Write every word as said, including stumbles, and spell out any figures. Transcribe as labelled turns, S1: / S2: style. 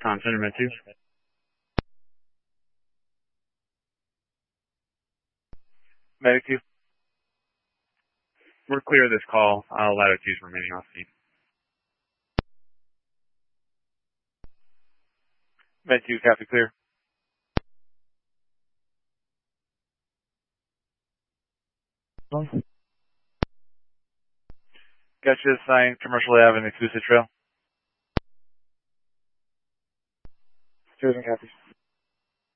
S1: Con Center Med two.
S2: Medic two.
S1: We're clear of this call. Uh, latitudes remaining off speed.
S2: Med two, copy clear. Gotcha, sign Commercial Avenue, Exclusive Trail.
S3: Chosen, copy.